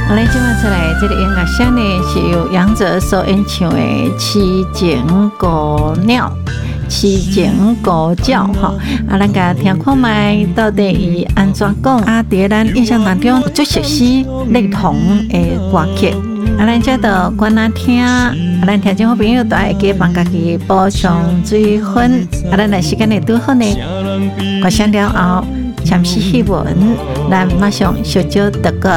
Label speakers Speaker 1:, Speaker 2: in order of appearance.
Speaker 1: 咱今晚出来这个音乐声呢，是由杨哲所演唱的《七情歌鸟》。七情歌叫哈，咱甲听看卖到底伊安怎讲？伫咱印象当中最熟悉类同的歌曲，咱遮着关仔听，咱听众好朋友都会记帮家己补充水分，咱来时间会拄好呢。歌声了后，暂时翕文，咱马上小招得个